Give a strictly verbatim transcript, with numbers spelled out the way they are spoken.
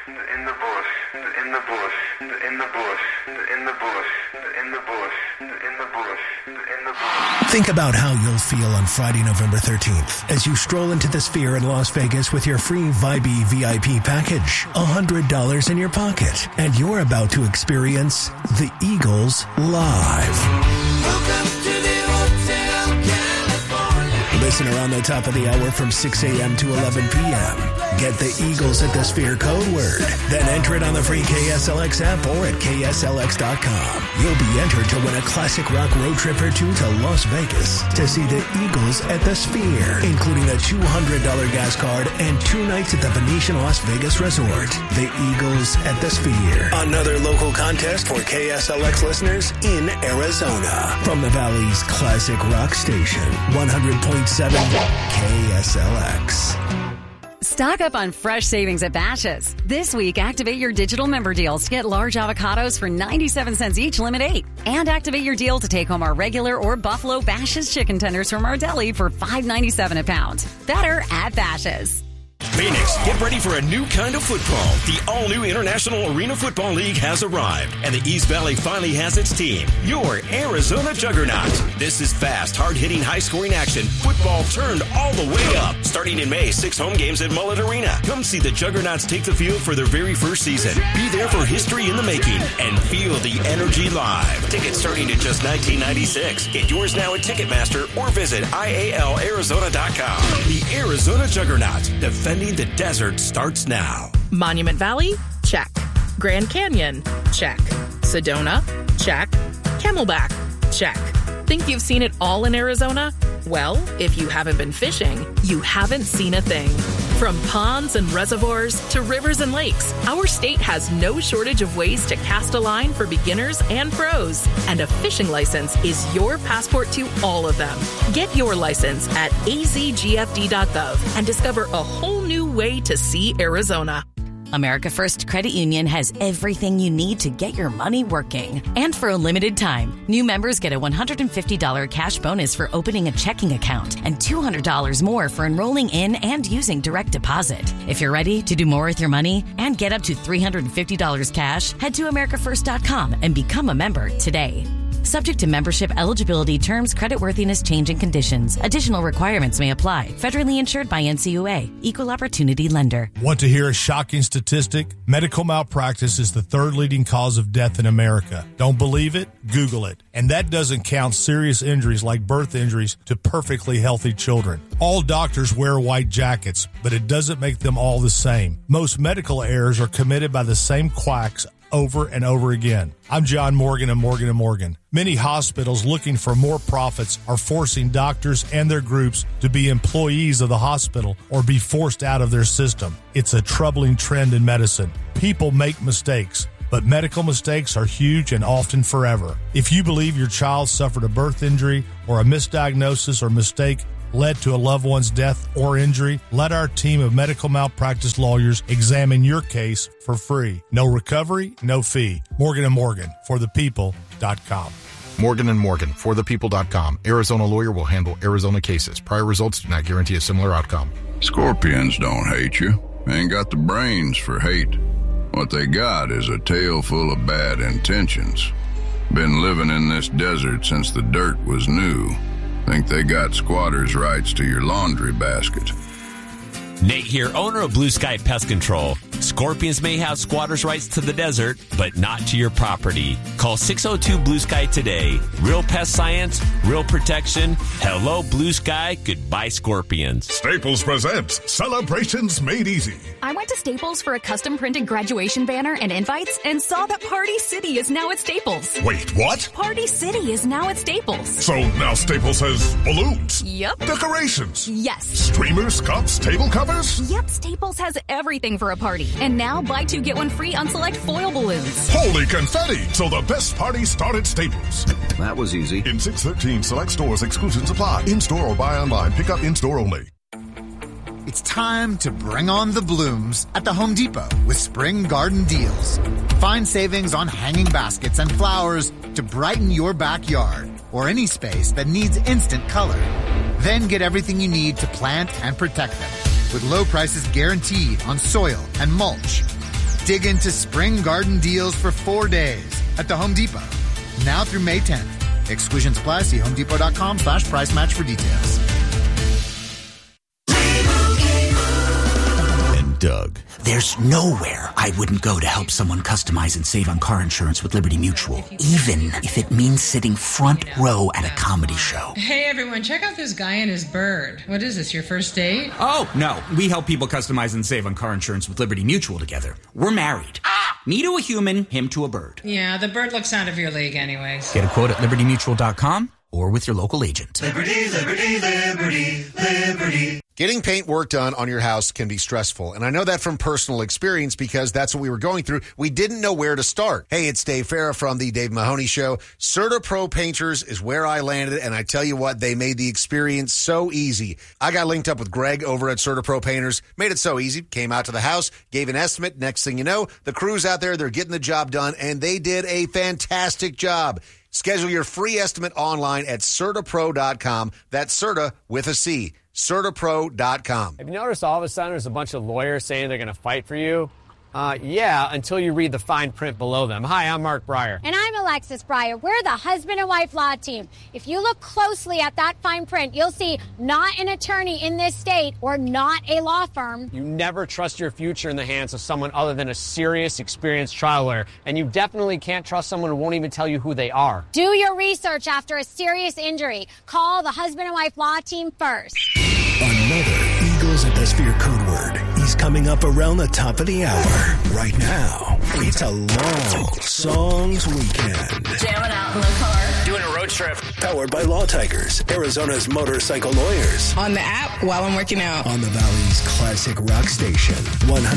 in the bush, in the bush, in the bush, in the bush, in the bush, in the bush, in the bush. Think about how you'll feel on Friday, November thirteenth, as you stroll into the Sphere in Las Vegas with your free Vibey V I P package, one hundred dollars in your pocket, and you're about to experience the Eagles live. Welcome to the Hotel California. Listen around the top of the hour from six a.m. to eleven p.m. Get the Eagles at the Sphere code word. Then enter it on the free K S L X app or at K S L X dot com. You'll be entered to win a classic rock road trip or two to Las Vegas to see the Eagles at the Sphere, including a two hundred dollars gas card and two nights at the Venetian Las Vegas Resort. The Eagles at the Sphere. Another local contest for K S L X listeners in Arizona. From the Valley's classic rock station, one hundred point seven K S L X. Stock up on fresh savings at Bashas'. This week, activate your digital member deals to get large avocados for ninety-seven cents each, limit eight. And activate your deal to take home our regular or Buffalo Bashas' chicken tenders from our deli for five ninety-seven a pound. Better at Bashas'. Phoenix, get ready for a new kind of football. The all-new International Arena Football League has arrived, and the East Valley finally has its team, your Arizona Juggernaut. This is fast, hard-hitting, high-scoring action. Football turned all the way up. Starting in May, six home games at Mullet Arena. Come see the Juggernauts take the field for their very first season. Be there for history in the making and feel the energy live. Tickets starting at just nineteen ninety-six. Get yours now at Ticketmaster or visit I A L Arizona dot com. The Arizona Juggernaut. Defending the desert starts now. Monument Valley? Check. Grand Canyon? Check. Sedona? Check. Camelback? Check. Think you've seen it all in Arizona? Well, if you haven't been fishing, you haven't seen a thing. From ponds and reservoirs to rivers and lakes, our state has no shortage of ways to cast a line for beginners and pros. And a fishing license is your passport to all of them. Get your license at A Z G F D dot gov and discover a whole new way to see Arizona. America First Credit Union has everything you need to get your money working. And for a limited time, new members get a one hundred fifty dollars cash bonus for opening a checking account and two hundred dollars more for enrolling in and using direct deposit. If you're ready to do more with your money and get up to three hundred fifty dollars cash, head to America First dot com and become a member today. Subject to membership eligibility, terms, creditworthiness, change, and conditions. Additional requirements may apply. Federally insured by N C U A. Equal Opportunity Lender. Want to hear a shocking statistic? Medical malpractice is the third leading cause of death in America. Don't believe it? Google it. And that doesn't count serious injuries like birth injuries to perfectly healthy children. All doctors wear white jackets, but it doesn't make them all the same. Most medical errors are committed by the same quacks over and over again. I'm John Morgan of Morgan and Morgan. Many hospitals looking for more profits are forcing doctors and their groups to be employees of the hospital or be forced out of their system. It's a troubling trend in medicine. People make mistakes, but medical mistakes are huge and often forever. If you believe your child suffered a birth injury or a misdiagnosis or mistake led to a loved one's death or injury, let our team of medical malpractice lawyers examine your case for free. No recovery, no fee. Morgan and Morgan, for the people dot com. Morgan and Morgan, for the people dot com. Arizona lawyer will handle Arizona cases. Prior results do not guarantee a similar outcome. Scorpions don't hate you. Ain't got the brains for hate. What they got is a tail full of bad intentions. Been living in this desert since the dirt was new. Think they got squatters' rights to your laundry basket. Nate here, owner of Blue Sky Pest Control. Scorpions may have squatters' rights to the desert, but not to your property. Call six oh two Blue Sky today. Real pest science, real protection. Hello, Blue Sky. Goodbye, Scorpions. Staples presents Celebrations Made Easy. I went to Staples for a custom printed graduation banner and invites and saw that Party City is now at Staples. Wait, what? Party City is now at Staples. So now Staples has balloons? Yep. Decorations? Yes. Streamers, cups, table covers? Yep, Staples has everything for a party. And now buy two, get one free on select foil balloons. Holy confetti! So the best party started at Staples. That was easy. In six thirteen select stores, exclusions apply. In-store or buy online. Pick up in-store only. It's time to bring on the blooms at the Home Depot with spring garden deals. Find savings on hanging baskets and flowers to brighten your backyard or any space that needs instant color. Then get everything you need to plant and protect them with low prices guaranteed on soil and mulch. Dig into spring garden deals for four days at the Home Depot. Now through May tenth. Exclusions apply. See homedepot.com slash price match for details. And Doug. There's nowhere I wouldn't go to help someone customize and save on car insurance with Liberty Mutual, even if it means sitting front row at a comedy show. Hey, everyone, check out this guy and his bird. What is this, your first date? Oh, no. We help people customize and save on car insurance with Liberty Mutual together. We're married. Me to a human, him to a bird. Yeah, the bird looks out of your league anyways. Get a quote at liberty mutual dot com or with your local agent. Liberty, liberty, liberty, liberty. Getting paint work done on your house can be stressful, and I know that from personal experience because that's what we were going through. We didn't know where to start. Hey, it's Dave Farah from the Dave Mahoney Show. CertaPro Painters is where I landed, and I tell you what, they made the experience so easy. I got linked up with Greg over at CertaPro Painters, made it so easy, came out to the house, gave an estimate. Next thing you know, the crew's out there, they're getting the job done, and they did a fantastic job. Schedule your free estimate online at Certa Pro dot com. That's Certa with a C. Certa Pro dot com. Have you noticed all of a sudden there's a bunch of lawyers saying they're going to fight for you? Uh, yeah, until you read the fine print below them. Hi, I'm Mark Breyer. And I'm Alexis Breyer. We're the husband and wife law team. If you look closely at that fine print, you'll see not an attorney in this state or not a law firm. You never trust your future in the hands of someone other than a serious, experienced trial lawyer. And you definitely can't trust someone who won't even tell you who they are. Do your research after a serious injury. Call the husband and wife law team first. Another Eagles at the Sphere code word. He's coming up around the top of the hour. Right now, it's a long songs weekend. Jamming out in the car. Doing a road trip. Powered by Law Tigers, Arizona's motorcycle lawyers. On the app while I'm working out. On the Valley's classic rock station, one hundred.